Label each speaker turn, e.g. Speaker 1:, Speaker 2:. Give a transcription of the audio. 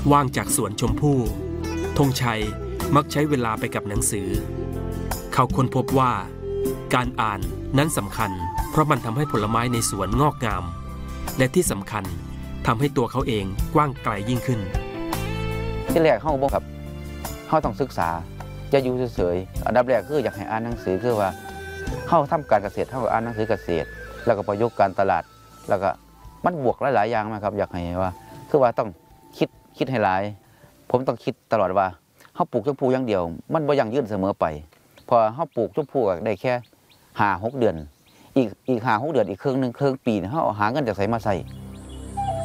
Speaker 1: ว่างจากสวนชมพู่ธงชัยมักใช้เวลาไปกับหนังสือเขาค้นพบว่าการอ่านนั้นสำคัญเพราะมันทำให้ผลไม้ในสวนงอกงามและที่สำคัญทำให้ตัวเขาเองกว้างไกลยิ่งขึ้น
Speaker 2: ที่แรกเขาบอกครับเขาต้องศึกษาจะอยู่เฉยๆอันดับแรกคืออยากให้อ่านหนังสือคือว่าเขาทำการเกษตรเขาอ่านหนังสือเกษตรแล้วก็ประยุกต์การตลาดแล้วก็มันบวกหลายๆอย่างนะครับอยากให้ว่าคือว่าต้องคิดให้หลายผมต้องคิดตลอดว่าเขาปลูกชมพู่อย่างเดียวมันบ่ยั่งยืนเสมอไปพอเขาปลูกชมพู่ได้แค่5-6 เดือนอีก5-6 เดือนอีกครึ่งปีเขาหาเงินจากไสมาใส่